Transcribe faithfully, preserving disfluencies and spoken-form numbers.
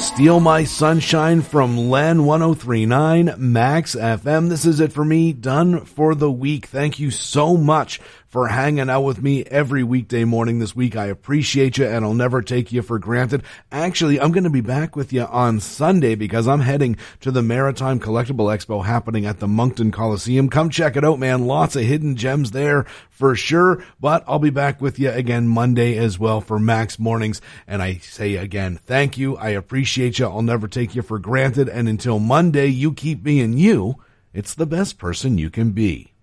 Steal My Sunshine from Len one oh three point nine Max F M. This is it for me, done for the week. Thank you so much for hanging out with me every weekday morning this week. I appreciate you, and I'll never take you for granted. Actually, I'm going to be back with you on Sunday because I'm heading to the Maritime Collectible Expo happening at the Moncton Coliseum. Come check it out, man. Lots of hidden gems there for sure. But I'll be back with you again Monday as well for Max Mornings. And I say again, thank you. I appreciate you. I'll never take you for granted. And until Monday, you keep being you. It's the best person you can be.